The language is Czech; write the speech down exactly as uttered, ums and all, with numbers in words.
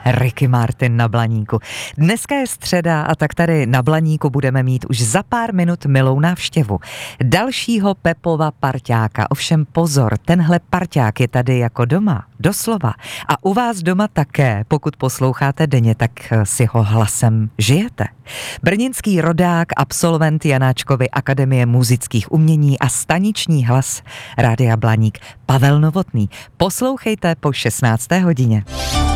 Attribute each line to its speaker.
Speaker 1: Ricky Martin na Blaníku. Dneska je středa a tak tady na Blaníku budeme mít už za pár minut milou návštěvu. Dalšího Pepova parťáka. Ovšem pozor, tenhle parťák je tady jako doma, doslova. A u vás doma také, pokud posloucháte denně, tak si ho hlasem žijete. Brněnský rodák, absolvent Janáčkovy akademie muzických umění a staniční hlas Rádia Blaník Pavel Novotný. Poslouchejte po šestnácté hodině.